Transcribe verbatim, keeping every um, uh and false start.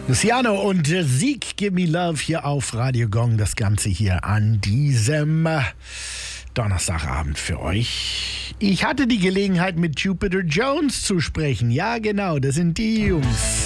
Luciano und äh, Sieg, Give Me Love hier auf Radio Gong. Das Ganze hier an diesem äh, Donnerstagabend für euch. Ich hatte die Gelegenheit, mit Jupiter Jones zu sprechen. Ja, genau, das sind die Jungs.